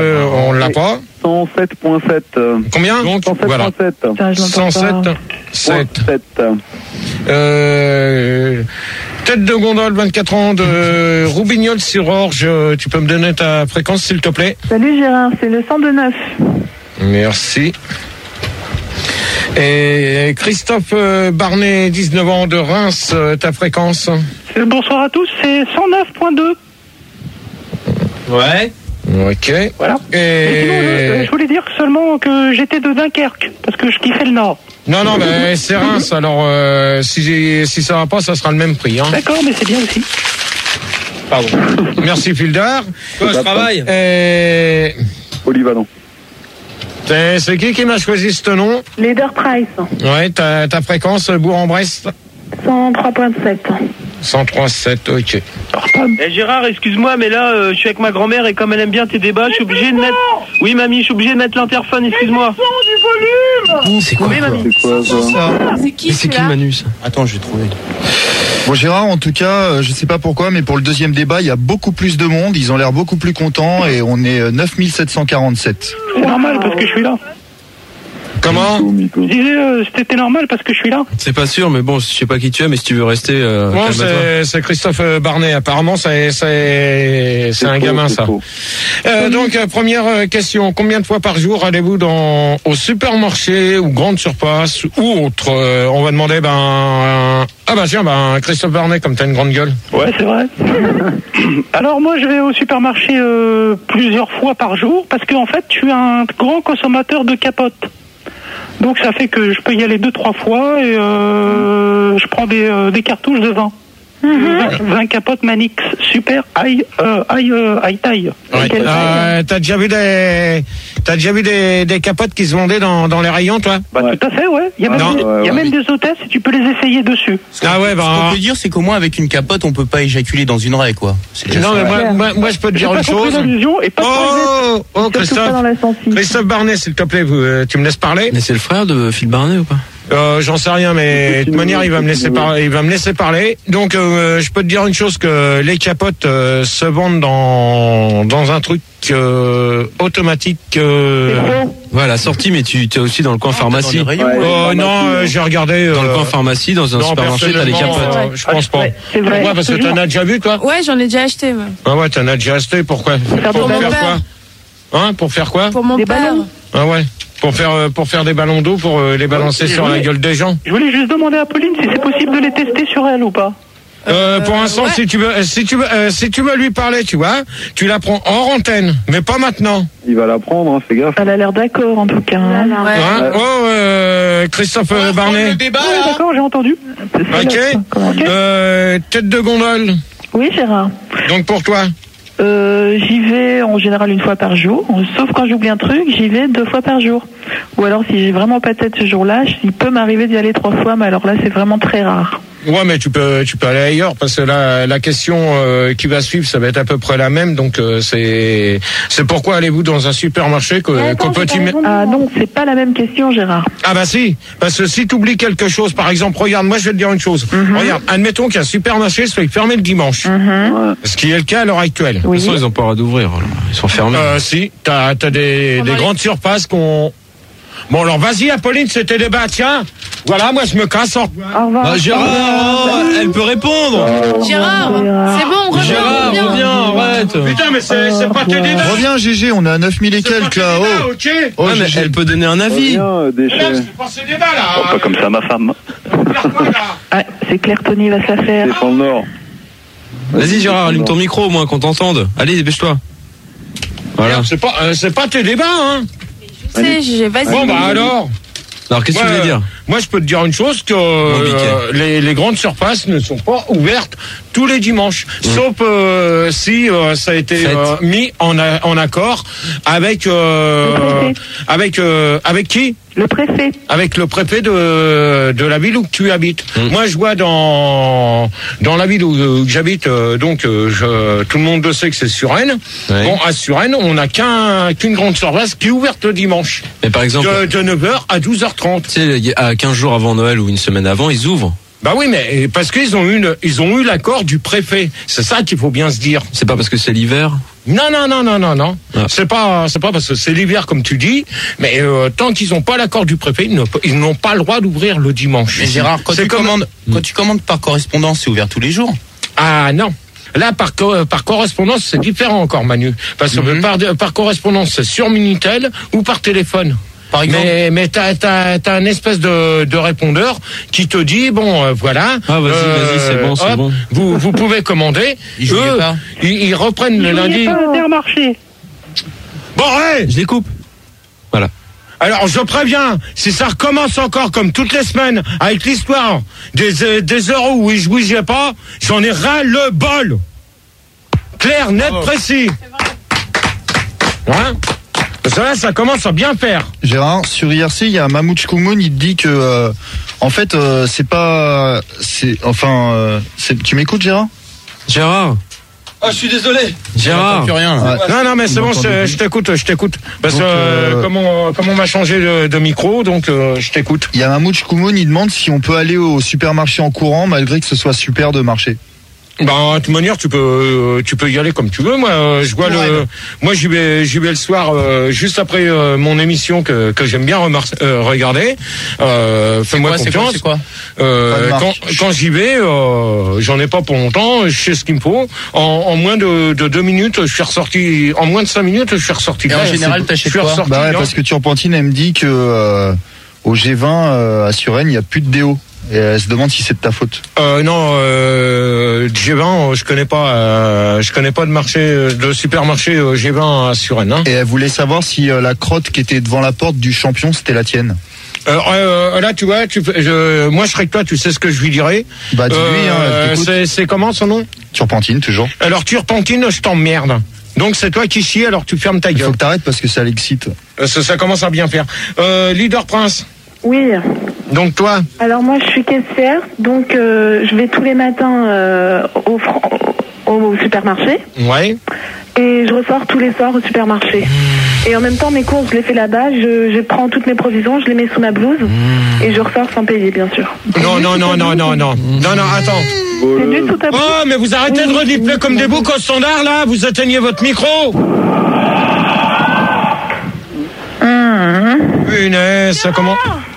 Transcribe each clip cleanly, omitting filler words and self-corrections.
On l'a pas. 107.7. Combien donc? 107.7. Voilà. 107.7. Tête de gondole, 24 ans, de Roubignol-sur-Orge. Tu peux me donner ta fréquence, s'il te plaît? Salut Gérard, c'est le 102.9. Merci. Et Christophe Barnet, 19 ans, de Reims, ta fréquence? Bonsoir à tous, c'est 109.2. Ouais. Ok. Voilà. Et sinon, je voulais dire seulement que j'étais de Dunkerque, parce que je kiffais le Nord. Non, mais c'est Reims, alors si ça va pas, ça sera le même prix. Hein. D'accord, mais c'est bien aussi. Pardon. Merci Fildar. Quoi, je travaille. Polyvalent. C'est qui m'a choisi ce nom? Leader Price. Ouais, ta fréquence, Bourg-en-Bresse? 103.7. 103.7, ok. Gérard, excuse-moi, mais là, je suis avec ma grand-mère et comme elle aime bien tes débats, je suis obligé de mettre... Oui, mamie, je suis obligé de mettre l'interphone, excuse-moi. C'est quoi, oui, mamie. C'est quoi ça? C'est qui Manu, ça? Attends, je vais trouver. Bon Gérard, en tout cas, je sais pas pourquoi, mais pour le deuxième débat, il y a beaucoup plus de monde, ils ont l'air beaucoup plus contents et on est 9747. C'est normal parce que je suis là. Comment? Je disais, c'était normal parce que je suis là. C'est pas sûr, mais bon, je sais pas qui tu es, mais si tu veux rester... Bon, c'est Christophe Barnet, apparemment, c'est un gamin, ça. Donc, première question, combien de fois par jour allez-vous au supermarché ou grande surface ou autre? On va demander, Christophe Barnet, comme t'as une grande gueule. Ouais, c'est vrai. Alors moi, je vais au supermarché plusieurs fois par jour parce qu'en fait, je suis un grand consommateur de capotes. Donc ça fait que je peux y aller 2-3 fois et je prends des cartouches de vin. 20 capotes Manix, super high taille. Ouais. T'as déjà vu des capotes qui se vendaient dans les rayons, toi? Tout à fait, ouais. Il y a même des hôtesses et tu peux les essayer dessus. Ce qu'on peut dire, c'est qu'au moins avec une capote, on peut pas éjaculer dans une raie, quoi. Non, mais moi je peux te dire une chose. Christophe Barnet, s'il te plaît, tu me laisses parler? Mais c'est le frère de Phil Barnet ou pas? J'en sais rien, mais de toute manière, il va me laisser parler. Donc, je peux te dire une chose, que les capotes se vendent dans un truc automatique. Ouais, la sortie, mais tu es aussi dans le coin pharmacie. Non, j'ai regardé. Dans le coin pharmacie, dans un supermarché, t'as les capotes. Je pense pas. C'est vrai. Pourquoi? Parce que t'en as déjà vu, toi? Ouais, j'en ai déjà acheté. Moi. Ah ouais, t'en as déjà acheté. Pourquoi? Pour mon père. Hein? Pour faire quoi? Pour mon père. Ah ouais. Pour faire des ballons d'eau, pour les balancer sur la gueule des gens. Je voulais juste demander à Pauline si c'est possible de les tester sur elle ou pas. Pour l'instant, ouais. si tu veux lui parler, tu vois, tu la prends hors antenne, mais pas maintenant. Il va la prendre, fais gaffe. Elle a l'air d'accord en tout cas. Christophe Barnet. D'accord, j'ai entendu. Ok. Tête de gondole. Oui, Gérard. Donc pour toi? J'y vais en général une fois par jour, sauf quand j'oublie un truc, j'y vais 2 fois par jour. Ou alors si j'ai vraiment pas de tête ce jour-là, il peut m'arriver d'y aller 3 fois, mais alors là c'est vraiment très rare. Ouais, mais tu peux aller ailleurs, parce que là, la question qui va suivre, ça va être à peu près la même. Donc c'est pourquoi allez-vous dans un supermarché qu'au petit... Ah non, c'est pas la même question, Gérard. Ah bah si, parce que si tu oublies quelque chose, par exemple, regarde, moi je vais te dire une chose. Regarde, admettons qu'un supermarché soit fermé le dimanche. Ce qui est le cas à l'heure actuelle. Oui. De toute façon, ils ont pas le droit d'ouvrir. Ils sont fermés. Si, t'as des grandes surfaces qu'on... Bon, alors vas-y, Apolline, c'était débat, tiens. Voilà, moi je me casse. Au revoir. Gérard, elle peut répondre. Gérard, c'est bon, reviens. Gérard, reviens, arrête. Putain, mais c'est pas tes débats. Reviens GG, on est à 9000 et quelques là. Mais elle peut donner un avis. C'est pas ces débats là. Pas comme ça, ma femme. C'est clair, Tony va se la faire. C'est dans le Nord. Vas-y Gérard, allume ton micro au moins qu'on t'entende. Allez, dépêche-toi. Voilà. C'est pas tes débats, hein. Vas-y. Bon bah alors qu'est-ce que tu voulais dire? Moi je peux te dire une chose, que les grandes surfaces ne sont pas ouvertes tous les dimanches, sauf si ça a été mis en accord avec qui? Le préfet. Avec le préfet de la ville où tu habites. Moi, je vois dans la ville où j'habite, tout le monde le sait que c'est Suresnes. Ouais. Bon, à Suresnes, on n'a qu'une grande surface qui est ouverte le dimanche. Mais par exemple, de 9h à 12h30. Tu sais, à 15 jours avant Noël ou une semaine avant, ils ouvrent. Bah oui, mais parce qu'ils ont eu l'accord du préfet. C'est ça qu'il faut bien se dire. C'est pas parce que c'est l'hiver? Non. Ah. C'est pas parce que c'est l'hiver comme tu dis, mais tant qu'ils n'ont pas l'accord du préfet, ils n'ont pas le droit d'ouvrir le dimanche. Mais Gérard, quand tu commandes par correspondance, c'est ouvert tous les jours? Ah non. Là, par correspondance, c'est différent encore, Manu. Parce que par correspondance, c'est sur Minitel ou par téléphone. Par exemple. Mais t'as un espèce de répondeur qui te dit voilà. Ah vas-y, c'est bon. Vous pouvez commander. Ils reprennent le lundi. Pas Intermarché. Bon, ouais. Je les coupe. Voilà. Alors je préviens, si ça recommence encore comme toutes les semaines avec l'histoire des euros où je bougeais pas, j'en ai ras le bol. Clair, net, précis. Hein? Parce que là, ça commence à bien faire. Gérard, sur IRC, il y a Mahmoud Koumoun, il te dit que en fait tu m'écoutes, Gérard? Gérard. Ah, je suis désolé. Gérard. Plus rien. Non, mais c'est bon, je t'écoute. Parce que comme on m'a changé de micro, donc je t'écoute. Il y a Mahmoud Koumoun, il demande si on peut aller au supermarché en courant malgré que ce soit super de marché. Bah, de toute manière, tu peux y aller comme tu veux. Moi, j'y vais le soir, juste après mon émission que j'aime bien regarder. Fais-moi confiance. C'est quoi Quand j'y vais, j'en ai pas pour longtemps. Je sais ce qu'il me faut. En moins de 2 minutes, je suis ressorti. En moins de 5 minutes, je suis ressorti. Et en général, t'achètes quoi? Parce que Turpentine, elle me dit que au G20 à Suresnes, il n'y a plus de déo. Et elle se demande si c'est de ta faute. Non, G20, je connais pas de marché, de supermarché G20 à Suresnes. Hein. Et elle voulait savoir si la crotte qui était devant la porte du champion, c'était la tienne. Là, tu vois, moi je serais que toi, tu sais ce que je lui dirais. Bah dis-lui, c'est comment son nom? Turpentine, toujours. Alors Turpentine, je t'emmerde. Donc c'est toi qui chies, alors tu fermes ta gueule. Il faut que t'arrêtes parce que ça l'excite. Ça commence à bien faire. Leader Prince. Oui. Donc toi? Alors moi je suis caissière, donc je vais tous les matins au supermarché. Ouais. Et je ressors tous les soirs au supermarché. Et en même temps mes courses je les fais là-bas, je prends toutes mes provisions, je les mets sous ma blouse et je ressors sans payer bien sûr. Non, attends. C'est du sous ta blouse. Oh mais vous arrêtez de renifler comme des boucs au standard là, vous éteignez votre micro. Punaise, ça comment?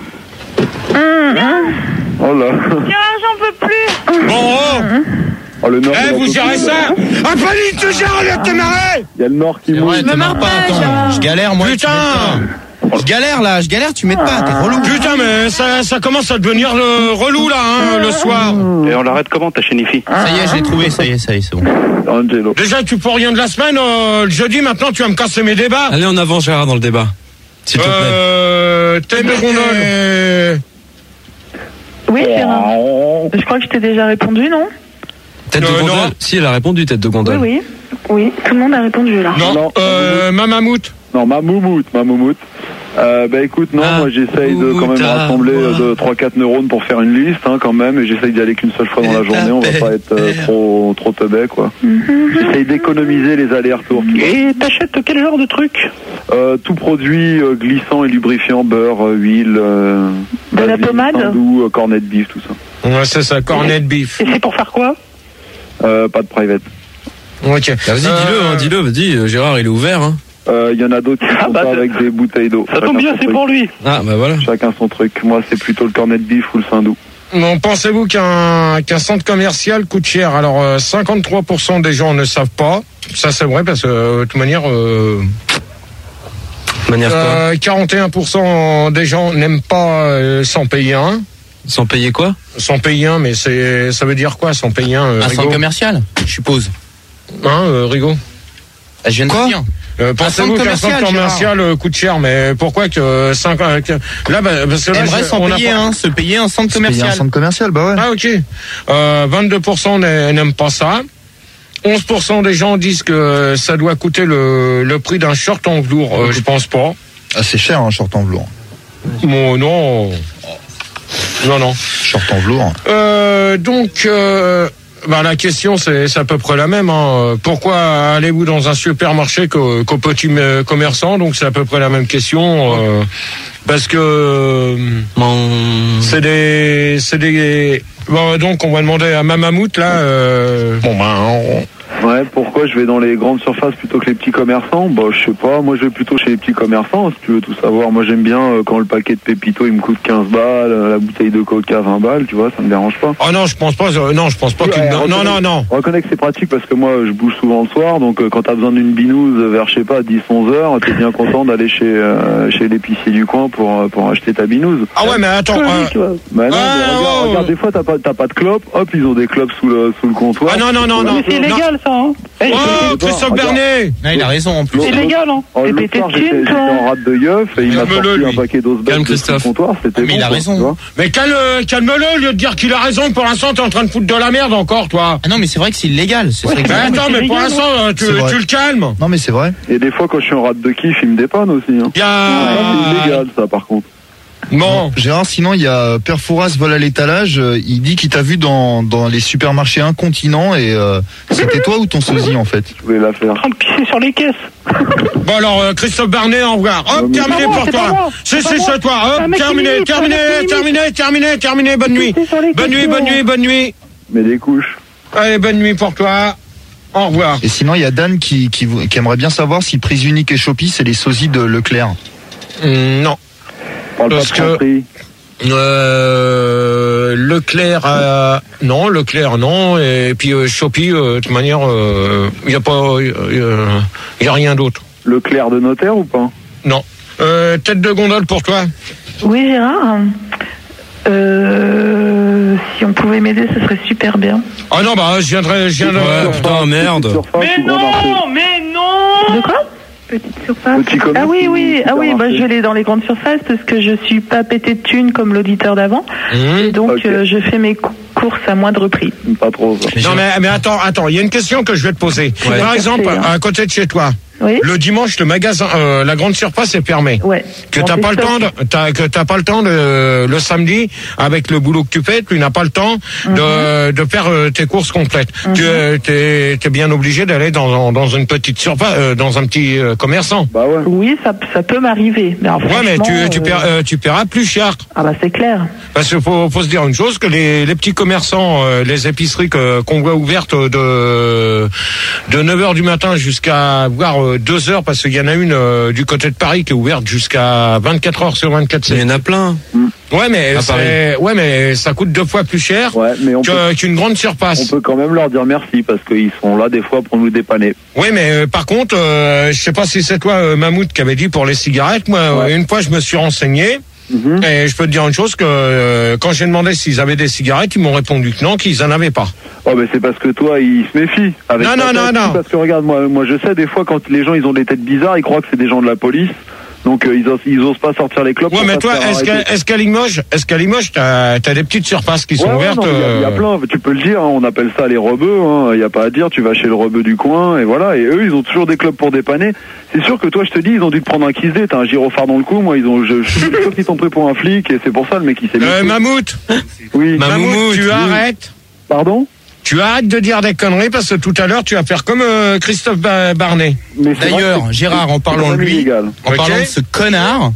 Oh là. J'en peux plus. Bon, Oh, le Nord. vous gérez ça? Ah, Fanny, tu gères, allez, te marrer! Il y a le Nord qui mouille. Ouais, te marre pas, attends. Je galère, moi. Putain! Je galère, tu m'aides pas, t'es relou. Putain, mais ça commence à devenir le relou, là, hein, le soir. Et on l'arrête comment, ta chaîne IFI? Ça y est, je l'ai trouvé, ça y est, c'est bon. Angelo. Déjà, tu peux rien de la semaine, le jeudi, maintenant, tu vas me casser mes débats. Allez en avant, Gérard, dans le débat. S'il te plaît. Tête de gondole. Oui, Gérard. Je crois que je t'ai déjà répondu, non? Tête de gondole? Non. Si, elle a répondu, tête de gondole. Oui, tout le monde a répondu là. Non, Mamamout. Non, ma moumoute. Bah écoute, non, moi j'essaye de quand même rassembler 3-4 neurones pour faire une liste, hein, quand même, et j'essaye d'y aller qu'une seule fois dans la journée, on va pas être trop teubé, quoi. J'essaye d'économiser les allers-retours. Et t'achètes quel genre de truc? Tout produit glissant et lubrifiant, beurre, huile, de la pommade, hindou, cornet de beef, tout ça. Ouais, c'est ça, cornet de beef. Et c'est pour faire quoi? Pas de private. Ok. Vas-y, dis-le, vas-y, Gérard, il est ouvert, hein. Il y en a d'autres qui font ça avec des bouteilles d'eau. Ça tombe bien, c'est pour lui. Ah, bah voilà. Chacun son truc. Moi, c'est plutôt le cornet de beef ou le hindou. Bon, pensez-vous qu'un centre commercial coûte cher? Alors, 53% des gens ne savent pas. Ça, c'est vrai, parce que, de toute manière... 41% des gens n'aiment pas sans payer un. Sans payer quoi? Sans payer un, mais ça veut dire quoi, sans payer un? Un centre commercial, je suppose. Hein, Rigaud? Je viens de Quoi? dire. Pensez-vous qu'un centre commercial coûte cher? Mais pourquoi que 5 là, parce que là, Aimerait se payer un centre commercial. Un centre commercial, bah ouais. Ah, ok. 22% n'aiment pas ça. 11% des gens disent que ça doit coûter le prix d'un short en velours. Je pense pas. Ah, c'est cher, un short en velours. Bon, non. Short en velours. Donc, la question, c'est à peu près la même. Hein. Pourquoi allez-vous dans un supermarché qu'au petit commerçant? Donc, c'est à peu près la même question. Parce que c'est des Bon, donc on va demander à Mamamout là. Ouais, pourquoi je vais dans les grandes surfaces plutôt que les petits commerçants? Bah, je sais pas, moi je vais plutôt chez les petits commerçants, si tu veux tout savoir. Moi j'aime bien quand le paquet de Pépito il me coûte 15 balles, la bouteille de Coca 20 balles, tu vois, ça me dérange pas. Oh non, je pense pas qu'il... Non. Reconnais que c'est pratique parce que moi je bouge souvent le soir, donc quand t'as besoin d'une binouse vers, je sais pas, 10-11 heures, t'es bien content d'aller chez l'épicier du coin pour acheter ta binouse. Ah ouais, mais attends... Bah non, regarde, des fois t'as pas de clope, hop, ils ont des clopes sous le comptoir. Ah non. Mais c'est illégal, ça, hein. Oh, Christophe Bernet! Il a raison en plus. C'est légal, hein. Et puis j'étais en rate de yeuf et il m'a sorti un paquet d'osbel sous le comptoir, c'était bon. Mais il a raison. Mais calme-le, au lieu de dire qu'il a raison, pour l'instant t'es en train de foutre de la merde encore, toi. Ah non, mais c'est vrai que c'est illégal. Mais attends, mais pour l'instant, tu le calmes. Non, mais c'est vrai. Et des fois, quand je suis en rate de kiff, il me dépanne aussi. Hein. C'est illégal, ça, par contre. Bon. Gérard, sinon, il y a Père Fouras vole à l'étalage. Il dit qu'il t'a vu dans les supermarchés incontinents et c'était toi ou ton sosie, en fait? Je voulais la faire. En train de pisser sur les caisses. Bon alors, Christophe Bernet, au revoir. Hop, terminé pour toi. C'est toi. Hop, terminé. Bonne nuit. Mets des couches. Allez, bonne nuit pour toi. Au revoir. Et sinon, il y a Dan qui aimerait bien savoir si Prise Unique et Shopee, c'est les sosies de Leclerc. Non. Parce que Leclerc non, et puis Shopee de toute manière il y a rien d'autre. Leclerc de notaire ou pas? Non. Tête de gondole pour toi. Oui, Gérard. Si on pouvait m'aider, ce serait super bien. Ah non, bah je viendrai. Putain, merde. Mais non. De quoi? Petite surface. Ah oui, bah je l'ai dans les grandes surfaces parce que je suis pas pété de thunes comme l'auditeur d'avant. Et donc je fais mes courses à moindre prix. Pas trop. Non mais attends, il y a une question que je vais te poser. Ouais. Par exemple, à côté de chez toi, oui. Le dimanche, le magasin, la grande surface est fermée. Ouais. Que t'as pas le temps le samedi, avec le boulot que tu fais, tu n'as pas le temps de faire tes courses complètes. Tu es bien obligé d'aller dans une petite surface, dans un petit commerçant. Bah ouais. Oui, ça peut m'arriver. Mais mais tu paieras plus cher. Ah bah c'est clair. Parce qu'il faut se dire une chose, que les petits commerçants, les épiceries qu'on voit ouvertes de 9h du matin jusqu'à voire 2h, parce qu'il y en a une du côté de Paris qui est ouverte jusqu'à 24h sur 24. Il y en a plein. Ouais, mais ça coûte 2 fois plus cher qu'une grande surface. On peut quand même leur dire merci parce qu'ils sont là des fois pour nous dépanner. Oui, mais par contre, je sais pas si c'est toi, Mammouth, qui avait dit pour les cigarettes. Moi, une fois, je me suis renseigné. Et je peux te dire une chose, que quand j'ai demandé s'ils avaient des cigarettes, ils m'ont répondu que non, qu'ils en avaient pas. Oh, mais c'est parce que toi, ils se méfient. Non. Parce que regarde, moi je sais, des fois, quand les gens ils ont des têtes bizarres, ils croient que c'est des gens de la police. Donc ils osent pas sortir les clopes. Ouais, mais toi, est-ce qu'à Limoges, t'as des petites surfaces qui sont ouvertes? Il y a plein. Tu peux le dire. Hein, on appelle ça les rebeux. Il y a pas à dire. Tu vas chez le rebeu du coin et voilà. Et eux, ils ont toujours des clopes pour dépanner. C'est sûr que toi, je te dis, ils ont dû te prendre un kiss day. T'as un gyrophare dans le cou. Moi, je suis sûr qu'ils t'ont pris pour un flic et c'est pour ça le mec qui s'est mis. Mammouth. Oui. Mammouth, tu arrêtes. Pardon? Tu arrêtes de dire des conneries parce que tout à l'heure tu vas faire comme Christophe Barnet. D'ailleurs, Gérard, en parlant de lui, parlant de ce connard,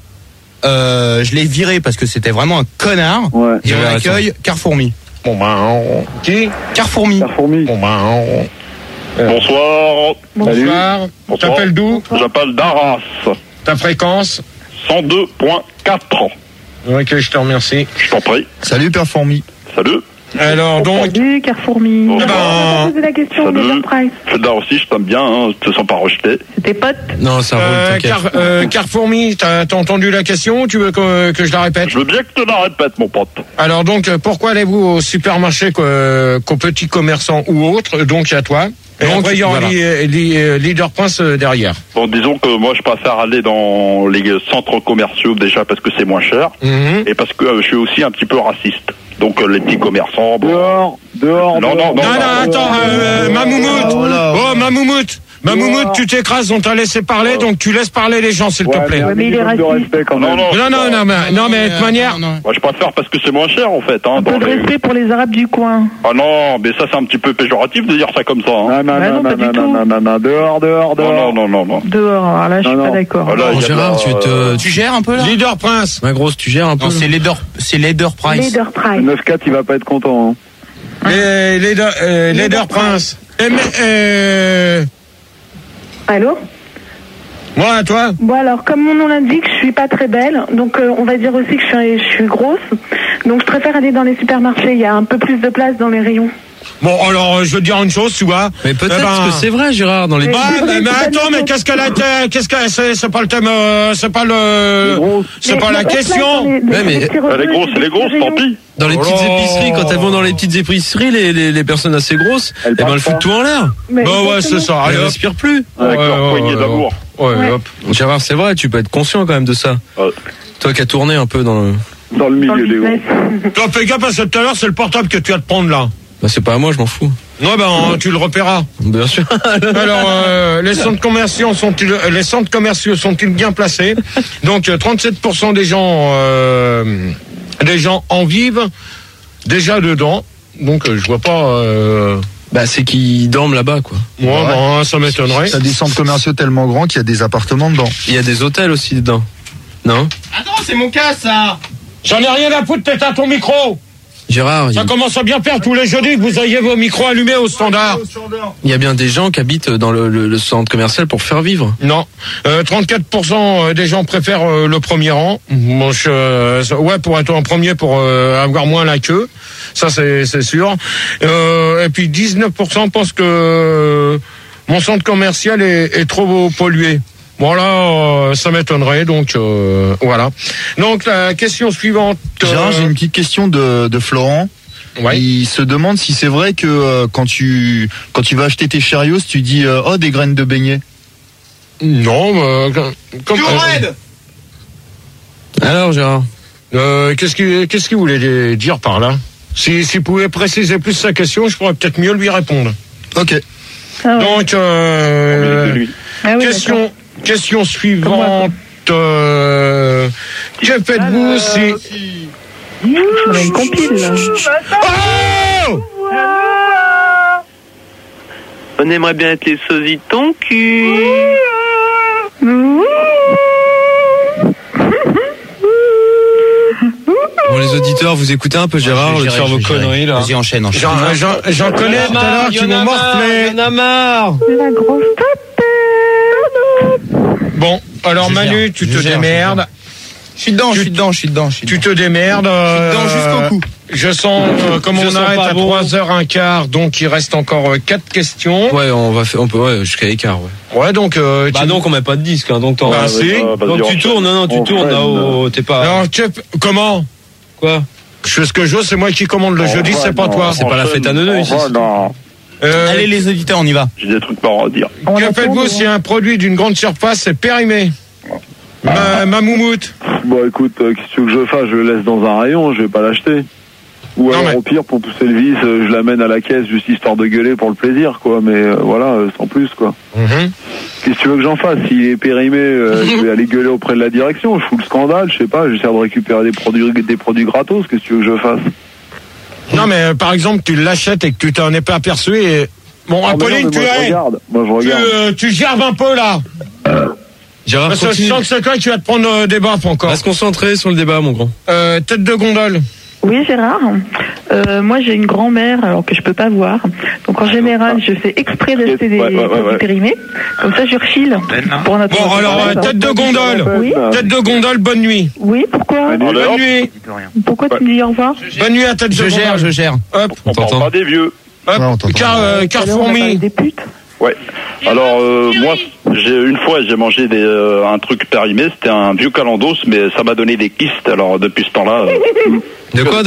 je l'ai viré parce que c'était vraiment un connard. Ouais. Et on accueille Carrefourmi. Bon ben, qui? Carrefourmi. Bon ben, Bonsoir. Bonsoir. Tu t'appelles d'où? J'appelle d'Arras. Ta fréquence? 102.4. Ok, je te remercie. Je t'en prie. Salut Père Fourmi. Salut. Alors donc. Salut Carrefourmi. On va poser la question de John Price. Je suis là aussi, je t'aime bien, hein, je te sens pas rejeté. C'est tes potes? Non, ça roule, t'inquiète. Carrefourmi, t'as entendu la question ou tu veux que je la répète? Je veux bien que tu la répètes, mon pote. Alors donc, pourquoi allez-vous au supermarché qu'aux petits commerçants ou autres, donc à toi? Et en voyant Leader Prince derrière. Bon, disons que moi je préfère aller dans les centres commerciaux déjà parce que c'est moins cher et parce que je suis aussi un petit peu raciste. Donc les petits commerçants. Dehors. Non, attends, Mamoumout. Oh, Mamoumout. Moumoud, tu t'écrases, on t'a laissé parler, donc tu laisses parler les gens, s'il te plaît. Mais il est raciste. Non, mais de toute manière. Moi, je préfère parce que c'est moins cher, en fait. Un peu de respect pour les Arabes du coin. Ah non, mais ça, c'est un petit peu péjoratif de dire ça comme ça. Non, dehors. Non. Dehors, alors là, je suis pas d'accord. Gérard, tu gères un peu là? Leader Prince. Ma grosse, tu gères un peu. Non, c'est Leader Price. Leader Price. 9-4, il va pas être content. Leader Prince. Allô? Moi, à toi? Bon, alors, comme mon nom l'indique, je suis pas très belle. Donc, on va dire aussi que je suis grosse. Donc, je préfère aller dans les supermarchés. Il y a un peu plus de place dans les rayons. Bon, alors, je veux te dire une chose, tu vois. Mais peut-être que c'est vrai, Gérard, dans les... mais attends, mais qu'est-ce qu'elle a été, c'est pas le thème, c'est pas la question. Elle est grosse, tant pis. Dans les petites épiceries, quand elles vont dans les petites épiceries, les personnes assez grosses, elles foutent tout en l'air. Bah ouais, c'est ça. Elles respirent plus. Avec leur poignée d'amour. Ouais, hop. Gérard, c'est vrai, tu peux être conscient quand même de ça. Toi qui as tourné un peu dans le milieu des gros. Toi, fais gaffe parce que tout à l'heure, c'est le portable que tu vas te prendre là. Bah c'est pas à moi, je m'en fous. Ouais, tu le repéreras. Bien sûr. Alors, les centres commerciaux sont-ils bien placés? Donc, 37% des gens en vivent déjà dedans. Donc, je vois pas. Bah c'est qu'ils dorment là-bas, quoi. Ouais, ça m'étonnerait. Ça a des centres commerciaux tellement grands qu'il y a des appartements dedans. Il y a des hôtels aussi dedans. Non? Attends, c'est mon cas, ça. J'en ai rien à foutre, t'es à ton micro. Gérard, ça commence à bien faire tous les jeudis que vous ayez vos micros allumés au standard. Il y a bien des gens qui habitent dans le centre commercial pour faire vivre. Non, 34% des gens préfèrent le premier rang. Bon, pour être en premier pour avoir moins la queue. Ça c'est sûr. Et puis 19% pensent que mon centre commercial est trop pollué. Voilà, ça m'étonnerait, donc voilà. Donc la question suivante. Gérard, j'ai une petite question de Florent. Ouais. Il se demande si c'est vrai que quand tu vas acheter tes Cheerios, tu dis des graines de beignet. Non, comme. Alors Gérard, qu'est-ce qu'il voulait dire par là? S'il pouvait préciser plus sa question, je pourrais peut-être mieux lui répondre. Ok. Donc question suivante. Que faites-vous si... On a une compile, là. Oh! On aimerait bien être les sosies de ton cul. Bon, les auditeurs, vous écoutez un peu Gérard, le faire vos conneries là. Vas-y, enchaîne. J'en connais tout à l'heure qui m'ont morflé. Il y en a marre. La grosse Bon, alors Manu, tu te démerdes. Je suis dedans. Tu te démerdes. Jusqu'au cou. Je sens comme on arrête à 3h15, donc il reste encore 4 questions. Ouais, on peut jusqu'à l'écart, ouais. Ouais, donc donc on met pas de disque, hein, donc t'en donc tu tournes, tu tournes là-haut, t'es pas. Alors, comment? Quoi? Je fais ce que je veux, c'est moi qui commande le jeudi, c'est pas toi. C'est pas la fête à neuneux ici. Allez les auditeurs, on y va. J'ai des trucs pas à dire. Que faites-vous si un produit d'une grande surface est périmé? Ma moumoute. Bon, écoute, qu'est-ce que tu veux que je fasse? Je le laisse dans un rayon, je vais pas l'acheter. Ou alors, au pire, pour pousser le vis, je l'amène à la caisse juste histoire de gueuler pour le plaisir, quoi. Mais voilà, sans plus, quoi. Qu'est-ce que tu veux que j'en fasse? S'il est périmé, je vais aller gueuler auprès de la direction. Je fous le scandale, je sais pas. J'essaie de récupérer des produits gratos. Qu'est-ce que tu veux que je fasse? Non, mais par exemple, tu l'achètes et que tu t'en es pas aperçu et... Bon, Apolline, Moi, je regarde. Tu gerbes un peu, là. Gérard, parce que je sens que c'est toi qui vas te prendre des baffes encore. On va se concentrer sur le débat, mon grand. Tête de gondole. Oui, Gérard. Moi, j'ai une grand-mère, alors que je peux pas voir. Donc, en général, je fais exprès d'acheter des produits périmés. Comme ça, je refile. Pour notre bon, alors, tête de gondole. Oui. Tête de gondole, bonne nuit. Oui, pourquoi? Bonne nuit. Pourquoi tu me dis au revoir? Bonne nuit à tête de gondole. Je gère. Hop, on parle pas des vieux. Hop, Carfourmi. Des putes. Ouais. Alors moi, une fois j'ai mangé un truc périmé, c'était un vieux calendos, mais ça m'a donné des kystes. Alors depuis ce temps-là. De quoi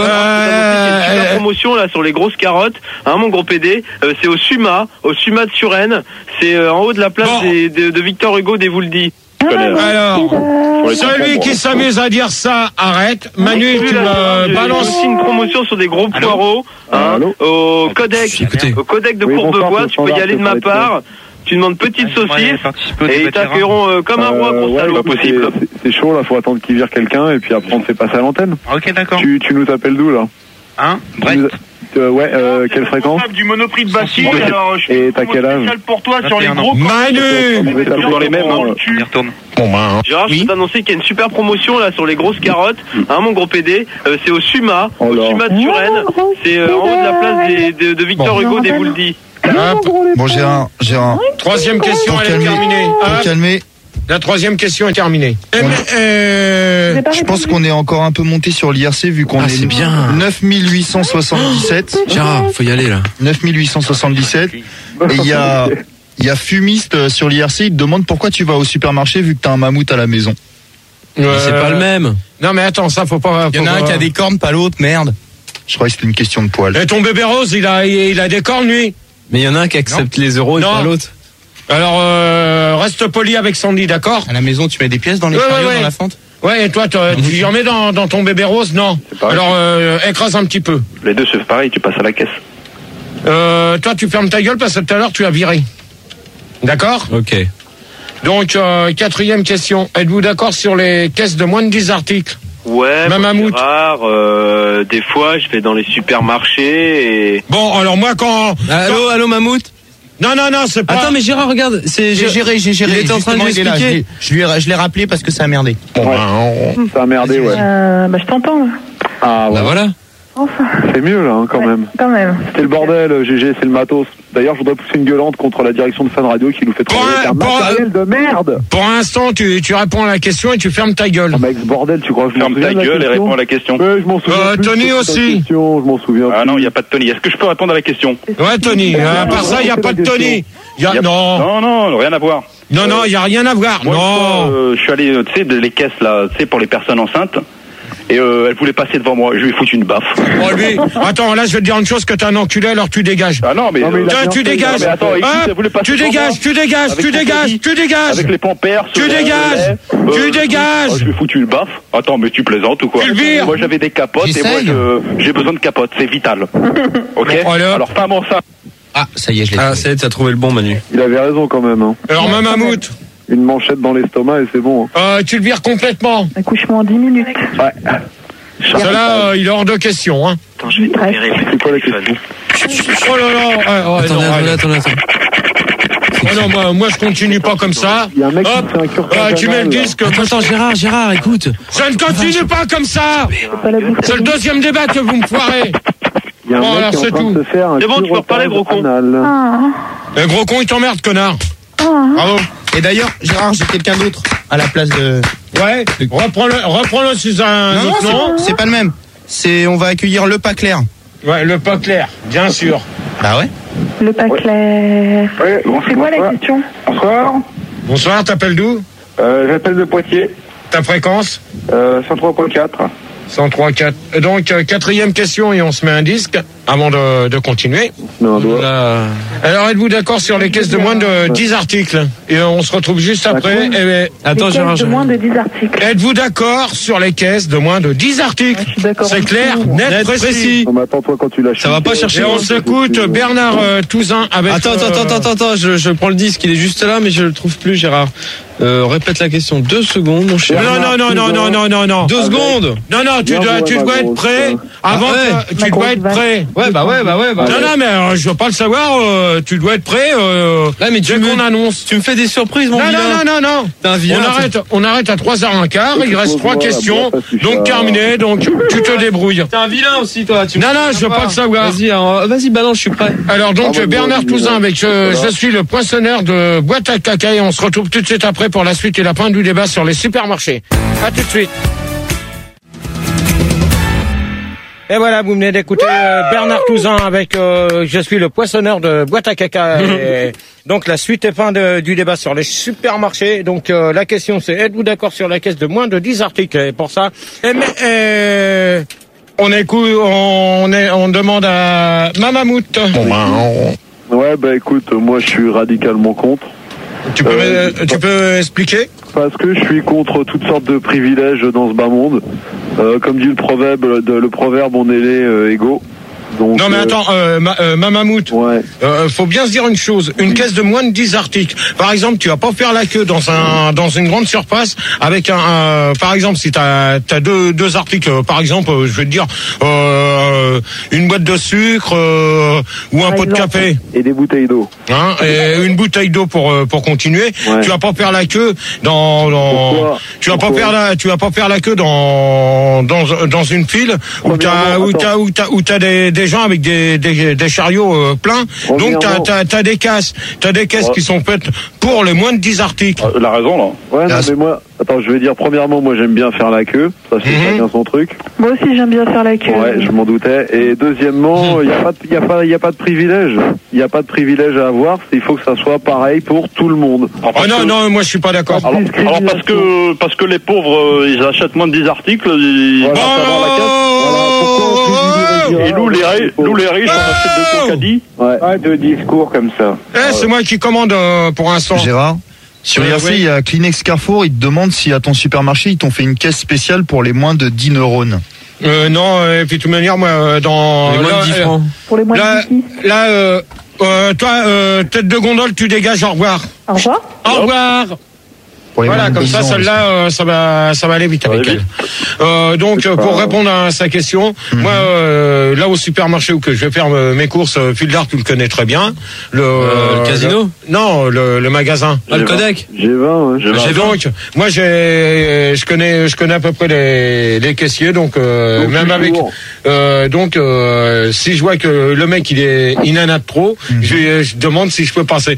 la promotion là sur les grosses carottes, hein, mon gros PD, c'est au Suma de Suresnes, c'est en haut de la place de Victor Hugo des Vouldis. Alors, celui qui s'amuse à dire ça, arrête. Manu, tu balances aussi une promotion sur des gros poireaux, hein, au Codec de Courbevoie, tu peux y aller de ma part. tu demandes petite saucisse et ils t'accueilleront comme un roi, gros salaud. Pas possible. C'est chaud là, faut attendre qu'il vire quelqu'un et puis après on te fait passer à l'antenne. Ok, d'accord. Tu nous appelles d'où là? Hein? Brett. Quelle fréquence? Du Monoprix de Bastille. Alors, et t'as quel âge? Pour toi sur les gros. Manu! Dans les mêmes. Tu retourne. Gérard, je peux t'annoncer qu'il y a une super promotion là sur les grosses carottes. Hein, mon gros PD, c'est au Suma, de Suresnes. C'est en haut de la place de Victor Hugo des Bouldis. Bon, Gérard. Troisième question, elle est terminée. Pour calmer. La troisième question est terminée. Je pense qu'on est encore un peu monté sur l'IRC vu qu'on est bien. 9877. Gérard, faut y aller là. 9877. Et il y a Fumiste sur l'IRC, il te demande pourquoi tu vas au supermarché vu que t'as un mammouth à la maison. C'est pas le même. Non mais attends, ça faut pas... Il y en a un qui a des cornes, pas l'autre, merde. Je crois que c'était une question de poil. Et ton bébé rose, il a des cornes lui. Mais il y en a un qui accepte les euros et pas l'autre. Alors, reste poli avec Sandy, d'accord? À la maison, tu mets des pièces dans les chariots, dans la fente? Ouais, et toi, tu en mets dans ton bébé rose? Non. Alors, écrase un petit peu. Les deux, c'est pareil, tu passes à la caisse. Toi, tu fermes ta gueule parce que tout à l'heure, tu as viré. D'accord? Ok. Donc, quatrième question. Êtes-vous d'accord sur les caisses de moins de 10 articles? Ouais, Mammouth. Des fois, je vais dans les supermarchés et... Bon, alors moi, Allô, Mammouth? Non, c'est pas... Attends, mais Gérard, regarde, j'ai géré. Il était en train de l'expliquer. Je l'ai rappelé parce que ça a merdé. Ça a merdé, ouais. Je t'entends, là. Ah, ouais. Bah voilà. Enfin. C'est mieux, là, hein, quand même. Quand même. C'était le bordel, GG, c'est le matos. D'ailleurs, je voudrais pousser une gueulante contre la direction de Fun Radio qui nous fait travailler un matériel de merde. Pour l'instant, tu réponds à la question et tu fermes ta gueule. Ah, mec, ce bordel, tu crois que je m'en souviens? Ferme ta gueule et réponds à la question. Ouais, je m'en souviens. Tony aussi. Je m'en souviens. Ah non, il n'y a pas de Tony. Est-ce que je peux répondre à la question? Ouais, Tony. À part ça, il n'y a pas de Tony. Non, rien à voir. Non, il n'y a rien à voir. Moi, non. Je suis allé, tu sais, les caisses là, tu sais, pour les personnes enceintes. Et elle voulait passer devant moi, je lui ai foutu une baffe. Oh lui, attends, là je vais te dire une chose, que t'es un enculé, alors tu dégages. Ah non mais tu dégages. Mais attends, écoute, elle voulait passer tu dégages. Avec les pampers. Tu dégages. Je lui ai foutu une baffe. Attends, mais tu plaisantes ou quoi? Moi j'avais des capotes et moi j'ai besoin de capotes, c'est vital. Ok. Alors pas avant ça. Ah, ça y est, je l'ai trouvé. Ah, ça y est, t'as trouvé le bon, Manu. Il avait raison quand même. Hein. Alors Mammouth. Une manchette dans l'estomac et c'est bon. Tu le vires complètement. Accouchement en 10 minutes. Ouais. Cela, il est hors de question, hein. Attends, je vais te virer. C'est quoi la question? Oh là là. Attends. Oh non, moi je continue pas comme ça. Il y a un mec qui fait un cure-canal. Tu mets le disque. Attends, Gérard, écoute. Je ne continue pas comme ça. C'est le deuxième débat que vous me foirez. Il y a un mec qui est en train de se faire un c'est bon, tu peux reparler, gros con. Le gros con, il t'emmerde, connard. Bravo. Et d'ailleurs, Gérard, j'ai quelqu'un d'autre à la place de... Ouais, reprends-le sous un autre nom. C'est pas le même. On va accueillir le pas clair. Ouais, le pas clair, bien sûr. Bah ouais. Le pas clair. Ouais, c'est quoi la question? Bonsoir, t'appelles d'où? J'appelle de Poitiers. Ta fréquence? 103.4. 103.4. Donc, quatrième question et on se met un disque avant de continuer. Alors, êtes-vous d'accord sur les caisses de moins de 10 articles? Et on se retrouve juste après. Attends, Gérard. De moins de 10 articles. Êtes-vous d'accord sur les caisses de moins de 10 articles? Je suis d'accord. C'est clair, net, précis. Non, mais attends, toi, quand tu lâches. Ça va pas chercher. Et on s'écoute Bernard Touzin avec... Attends, je prends le disque, il est juste là, mais je le trouve plus, Gérard. Répète la question 2 secondes, mon cher. Non. 2 secondes. Non, tu dois être prêt. Avant, tu dois être prêt. Ouais, bah ouais. Non, mais je veux pas le savoir. Tu dois être prêt. Là, mais dès qu'on annonce. Tu me fais des surprises, mon vilain. Non. T'es un vilain. On arrête à 3h15. Il reste 3 questions. Donc terminé. Donc tu te débrouilles. T'es un vilain aussi, toi. Non, je veux pas le savoir. Vas-y, balance, je suis prêt. Alors donc Bernard Touzin avec je suis le poinçonneur de boîte à caca et on se retrouve tout de suite après pour la suite et la fin du débat sur les supermarchés. À tout de suite. Et voilà, vous venez d'écouter Bernard Touzin avec je suis le poinçonneur de boîte à caca. Et donc la suite et fin du débat sur les supermarchés. Donc la question c'est, êtes-vous d'accord sur la caisse de moins de 10 articles? Et pour ça, on demande à Mammouth. Ouais, bah écoute, moi je suis radicalement contre. Tu peux expliquer? Parce que je suis contre toutes sortes de privilèges dans ce bas monde. Comme dit le proverbe, on est les égaux. Donc, non mais attends, Mammouth, faut bien se dire une chose, une caisse de moins de 10 articles. Par exemple, tu vas pas faire la queue dans une grande surface avec par exemple, si t'as deux articles, par exemple, je vais te dire une boîte de sucre ou un pot de café et des bouteilles d'eau. Hein, et une bouteille d'eau pour continuer. Ouais. Tu vas pas faire la queue tu vas pas faire la queue dans une file où t'as des gens avec des chariots pleins. Donc t'as des caisses qui sont faites pour les moins de 10 articles. La raison là. Ouais, non, mais moi, attends, je vais dire premièrement, moi j'aime bien faire la queue, ça c'est chacun son truc. Moi aussi j'aime bien faire la queue. Ouais, je m'en doutais. Et deuxièmement, il y a pas de privilège. Il y a pas de privilège à avoir. Il faut que ça soit pareil pour tout le monde. Non, moi je suis pas d'accord. Alors parce que les pauvres, ils achètent moins de 10 articles. Ils vont savoir la caisse. Et nous les riches, on achète de Concadie. Ouais, de discours comme ça. C'est moi qui commande pour l'instant. Gérard. Sur IRC, il y a Kleenex Carrefour, ils te demandent si à ton supermarché, ils t'ont fait une caisse spéciale pour les moins de 10 neurones. Non, et puis de toute manière, moi, dans... Les moins de 10 francs. Pour les moins de 10. Là, toi, tête de gondole, tu dégages, au revoir. Au revoir. Au revoir. Voilà, comme ça, celle-là, ça va aller vite avec elle. Donc, pour répondre à sa question, moi, là au supermarché où que je vais faire mes courses, Fil d'Art, tu le connais très bien. Le casino? Non, le magasin. Le Codec? G20, ouais. Donc, moi, je connais à peu près les caissiers, donc même avec, si je vois que le mec il en a trop, je demande si je peux passer.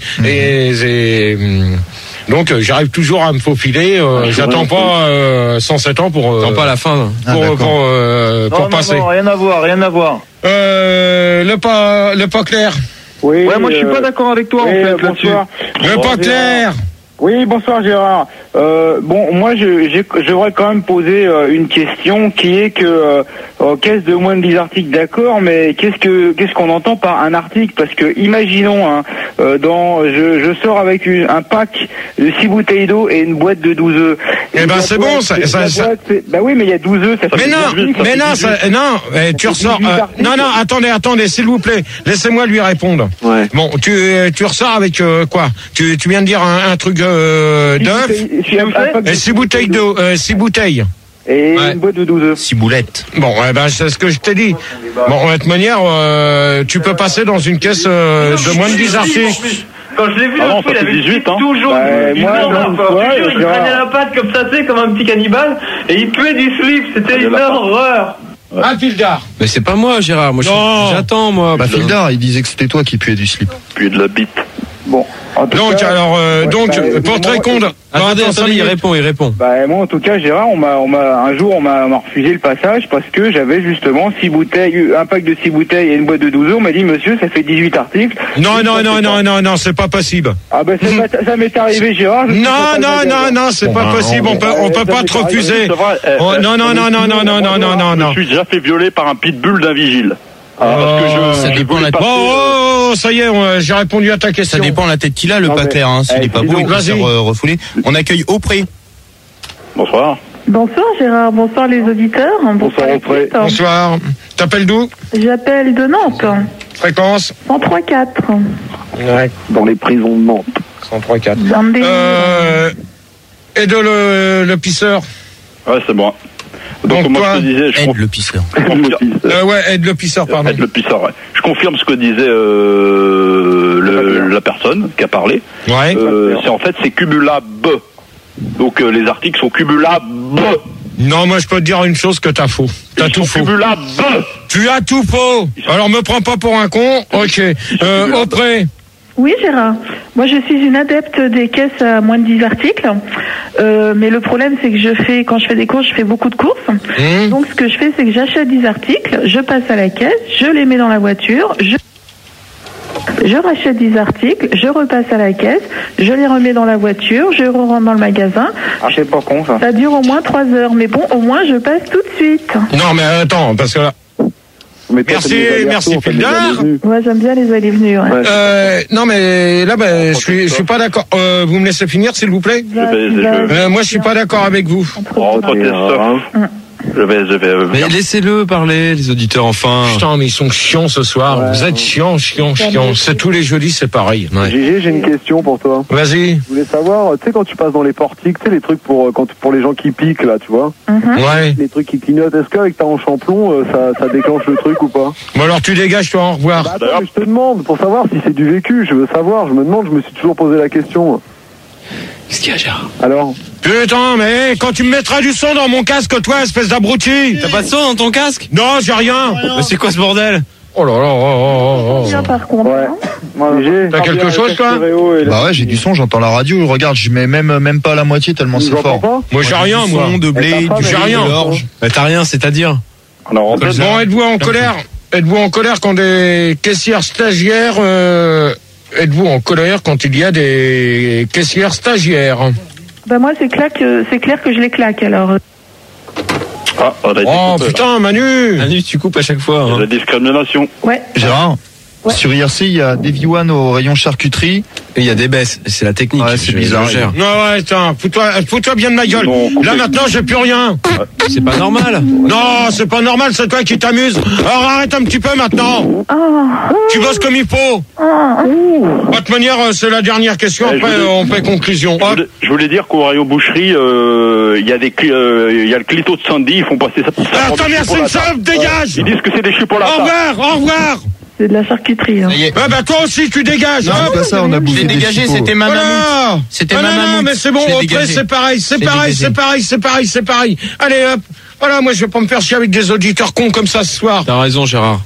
Donc j'arrive toujours à me faufiler. J'attends pas 107 ans pour. Attends pas à la fin. Pour passer. Non, rien à voir. Le pas clair. Oui. Ouais, moi je suis pas d'accord avec toi en fait là-dessus. Le pas clair. Oui, bonsoir Gérard. Bon, moi j'aurais quand même posé une question qui est que caisse de moins de 10 articles, d'accord, mais qu'est-ce qu'on entend par un article? Parce que imaginons, je sors avec un pack de 6 bouteilles d'eau et une boîte de 12 œufs. Eh ben c'est bon, ça. Bah oui, mais il y a 12 œufs. Ça mais tu ressors. Non, attendez, s'il vous plaît, laissez-moi lui répondre. Ouais. Bon, tu ressors avec quoi? Tu viens de dire un truc d'œuf et 6 bouteilles d'eau, 6 bouteilles. Et une boîte de 12 œufs. 6 boulettes. Bon, c'est ce que je t'ai dit. Bon, de toute manière, tu peux passer dans une caisse de moins de 10 articles. Quand je l'ai vu l'autre fois, il avait 18, toujours il prenait la patte comme ça, tu sais, comme un petit cannibale, et il puait du slip, c'était une horreur. Un Fil d'Art. Mais c'est pas moi, Gérard. Moi, j'attends, moi. Bah, Fil d'Art, il disait que c'était toi qui puais du slip. Puis de la bite. Bon. Donc, pour te répondre. Attendez, il répond. Bah, moi, en tout cas, Gérard, un jour, on m'a refusé le passage parce que j'avais justement 6 bouteilles, un pack de 6 bouteilles et une boîte de 12 œufs. On m'a dit, monsieur, ça fait 18 articles. Non, c'est pas possible. Ah, bah, ça m'est arrivé, Gérard. Non, c'est pas possible. On peut pas te refuser. Non. Je me suis déjà fait violer par un pitbull d'un vigile. Ça dépend de la tête. Ça y est, j'ai répondu à ta question. Ça dépend de la tête qu'il a, le pas clair. S'il est pas beau, il peut se refouler. On accueille Aupré. Bonsoir. Bonsoir Gérard, bonsoir les auditeurs. Bonsoir Aupré. Bonsoir. T'appelles d'où? J'appelle de Nantes. Fréquence 103.4. Ouais. Dans les prisons de Nantes. 103.4. Et de le pisseur. Ouais, c'est bon. Donc moi je te disais, aide le pisseur. Aide le pisseur, pardon. Aide le pisseur, ouais. Je confirme ce que disait la personne qui a parlé. Ouais. C'est cumulable. Donc les articles sont cumulables. Non, moi je peux te dire une chose que t'as faux. T'as tout faux. Cumulables. Tu as tout faux. Alors me prends pas pour un con. Ok. Auprès. Oui Gérard, moi je suis une adepte des caisses à moins de 10 articles, mais le problème c'est que quand je fais des courses, je fais beaucoup de courses. Donc ce que je fais c'est que j'achète 10 articles, je passe à la caisse, je les mets dans la voiture, je rachète 10 articles, je repasse à la caisse, je les remets dans la voiture, je rentre dans le magasin. Ah, c'est pas con ça. Ça dure au moins 3 heures, mais bon, au moins je passe tout de suite. Non mais attends, parce que là... Merci Fil d'Art. Moi j'aime bien les allées-venues. Non mais là je suis pas d'accord. Vous me laissez finir s'il vous plaît. Moi je suis pas d'accord avec vous. Je vais. Mais laissez-le parler, les auditeurs, enfin. Putain, mais ils sont chiants ce soir. Vous êtes chiants. C'est tous les jeudis, c'est pareil. Ouais. Gégé, j'ai une question pour toi. Vas-y. Je voulais savoir, tu sais, quand tu passes dans les portiques, tu sais, les trucs pour les gens qui piquent, là, tu vois. Ouais. Les trucs qui clignotent, est-ce qu'avec ta hanche en plomb, ça déclenche le truc ou pas? Bon, alors tu dégages, toi, au revoir. Bah, attends, mais je te demande, pour savoir si c'est du vécu, je veux savoir, je me suis toujours posé la question. Qu'est-ce qu'il y a, Gérard? Alors? Putain, mais quand tu me mettras du son dans mon casque, toi, espèce d'abruti. T'as pas de son dans ton casque? Non, j'ai rien. Mais c'est quoi ce bordel? Oh là là, Par contre. Ouais. T'as quelque chose, toi? Bah ouais, j'ai du son, j'entends la radio. Regarde, je mets même pas la moitié tellement c'est fort. Moi, j'ai rien, moi. De blé, j'ai rien. Mais t'as rien, c'est-à-dire? Alors, Bon, êtes-vous en colère? Êtes-vous en colère quand des caissières stagiaires, êtes-vous en colère quand il y a des caissières stagiaires? Bah moi c'est clair que je les claque alors. Oh putain, Manu, tu coupes à chaque fois. Hein. La discrimination. Ouais. Gérard, sur IRC, il y a des Viwan au rayon charcuterie. Et il y a des baisses. C'est la technique. Ouais, c'est bizarre. Non, ouais, attends, fous-toi bien de ma gueule. Là, maintenant, j'ai plus rien. C'est pas normal. Non, c'est pas normal, c'est toi qui t'amuses. Alors arrête un petit peu maintenant. Tu bosses comme il faut. De toute manière, c'est la dernière question. Après, on fait conclusion. Je voulais dire qu'au rayon boucherie, il y a le clito de Sandy, ils font passer ça. Attends, merci une salope, dégage. Ils disent que c'est des chus pour la table. Au revoir. C'est de la charcuterie. Hein. Ah bah toi aussi tu dégages. Non, c'est pas ça, on a bouffé des dégagé, c'était ma maman. C'était ma maman. Non, mais c'est bon, après c'est pareil. Allez hop. Voilà, moi je vais pas me faire chier avec des auditeurs cons comme ça ce soir. T'as raison, Gérard.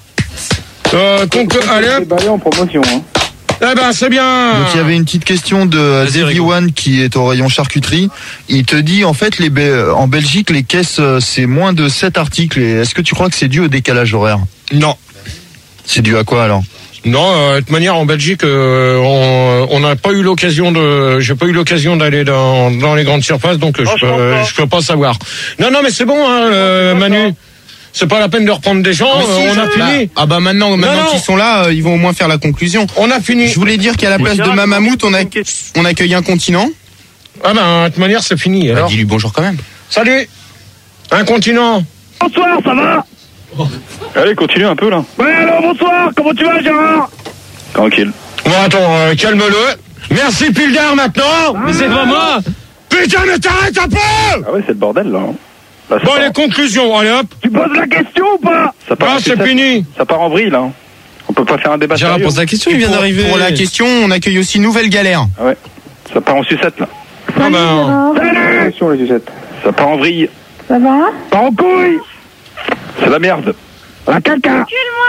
Allez hop. En promotion, hein. Eh ben c'est bien. Donc il y avait une petite question de Davy One qui est au rayon charcuterie. Il te dit en fait en Belgique les caisses c'est moins de 7 articles. Et est-ce que tu crois que c'est dû au décalage horaire? Non. C'est dû à quoi alors? Non, de toute manière en Belgique on n'a pas eu l'occasion j'ai pas eu l'occasion d'aller dans les grandes surfaces donc je peux pas savoir. Non mais c'est bon hein, Manu. C'est pas la peine de reprendre des gens, on a fini. Ah bah maintenant qu'ils sont là, ils vont au moins faire la conclusion. On a fini. Je voulais dire qu'à la place de Mamamout, on accueille un continent. Ah ben de toute manière c'est fini alors. Dis-lui bonjour quand même. Salut. Un continent. Bonsoir, ça va? Allez, continue un peu là. Ouais, alors bonsoir, comment tu vas, Gérard? Tranquille. Bon attends, calme-le. Merci Pildar maintenant. Mais c'est pas moi. Putain mais t'arrêtes un peu. Ah ouais, c'est le bordel là. Bon, les conclusions, allez hop. Tu poses la question ou pas? Ah, c'est fini. Ça part en vrille là. On peut pas faire un débat Gérard sérieux. pose la question, il vient d'arriver. Pour la question, on accueille aussi Nouvelle Galère. Ah ouais. Ça part en sucette là. Ah ben. Salut les sucettes. Ça part en vrille. Ça va? Pas en couille. C'est la merde. La caca.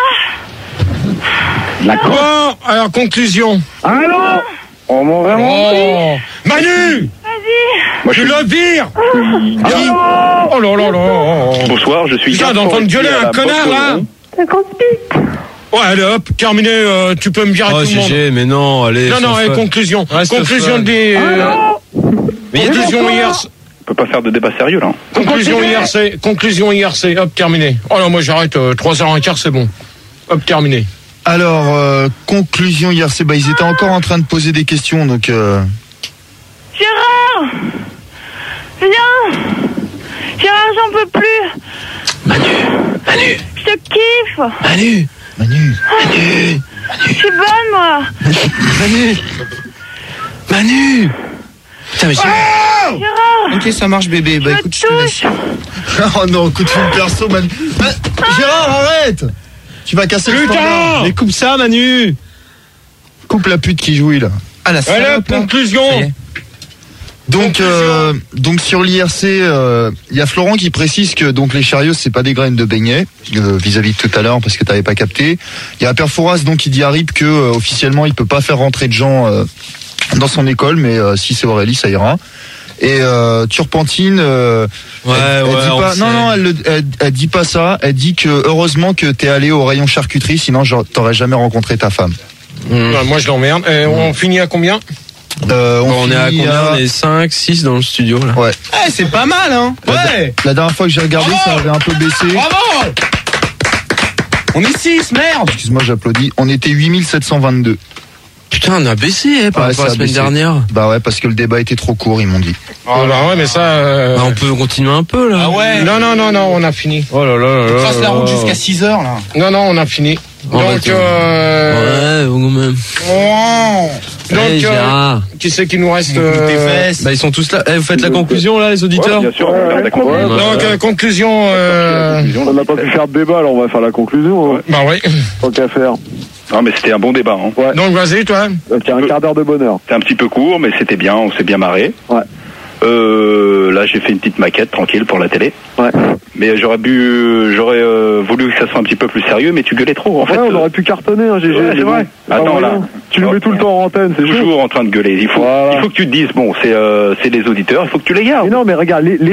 Encule-moi. Bon, alors conclusion. Allô? On m'en vraiment. Manu. Vas-y. Tu le vires. Allô? Oh là là là. Bonsoir, je suis. Putain, d'entendre gueuler un connard là. 58. Ouais, allez hop, terminé, tu peux me virer tout le monde. GG, mais non, allez. Non, conclusion. Conclusion des. Conclusion IRC. On peut pas faire de débat sérieux là. Conclusion IRC, hop, terminé. Oh non, moi j'arrête, 3h15, c'est bon. Hop, terminé. Alors, conclusion IRC, bah ils étaient encore en train de poser des questions, donc... Gérard! Viens! Gérard, j'en peux plus! Manu! Je te kiffe! Manu! Je suis bonne, moi! Manu! Putain, mais Gérard! Ok, ça marche, bébé. Bah écoute, je te laisse. Oh non, coup de fil perso, Manu. Gérard, arrête! Tu vas casser le standard. Mais coupe ça, Manu! Coupe la pute qui jouit là. Ah, la salope, là. Conclusion! Donc sur l'IRC, il y a Florent qui précise que donc les chariots c'est pas des graines de beignet vis-à-vis de tout à l'heure parce que t'avais pas capté. Il y a Perforas donc qui dit à RIP que officiellement il peut pas faire rentrer de gens dans son école, mais si c'est Aurélie ça ira. Et Turpentine, elle dit pas ça. Elle dit que heureusement que t'es allé au rayon charcuterie, sinon t'aurais jamais rencontré ta femme. Moi je l'emmerde. On finit à combien? On est à combien? On est 5, 6 dans le studio là. Ouais. C'est pas mal hein. Ouais. La dernière fois que j'ai regardé, ça avait un peu baissé. Bravo. On est 6, merde. Excuse-moi, j'applaudis. On était 8722. Putain, on a baissé par rapport à la semaine dernière. Bah ouais, parce que le débat était trop court, ils m'ont dit. Oh bah ouais, mais ça... Bah, on peut continuer un peu, là. Ah ouais. Non, on a fini. Oh là là là. On trace la route jusqu'à 6h, là. Non, on a fini. Oh, donc, ouais, quand même. Donc, qui c'est qui nous reste Bah, ils sont tous là. Vous faites la conclusion, là, les auditeurs? Bien sûr, donc, conclusion... On n'a pas pu faire de débat, alors on va faire la conclusion. Bah oui. Tant qu'à faire. Non, mais c'était un bon débat. Hein. Ouais. Donc, vas-y, toi. Tiens, un quart d'heure de bonheur. C'était un petit peu court, mais c'était bien, on s'est bien marré. Ouais. Là, j'ai fait une petite maquette tranquille pour la télé. Ouais. Mais j'aurais voulu que ça soit un petit peu plus sérieux, mais tu gueulais trop, en fait. Ouais, on aurait pu cartonner, hein, GG. Ouais, c'est vrai. Attends, là. Tu nous mets tout le temps en antenne, c'est toujours en train de gueuler. Il faut que tu te dises, bon, c'est les auditeurs, il faut que tu les gardes. Mais non, mais regarde, les